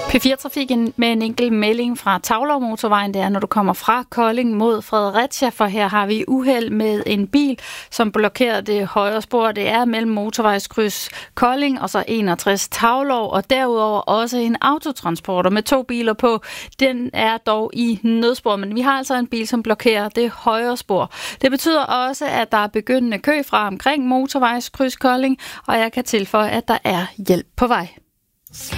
P4-trafikken med en enkelt melding fra Taulov Motorvejen, det er, når du kommer fra Kolding mod Fredericia, for her har vi uheld med en bil, som blokerer det højre spor. Det er mellem motorvejskryds Kolding og så 61 Taulov, og derudover også en autotransporter med 2 biler på. Den er dog i nødspor, men vi har altså en bil, som blokerer det højre spor. Det betyder også, at der er begyndende kø fra omkring motorvejskryds Kolding, og jeg kan tilføje, at der er hjælp på vej.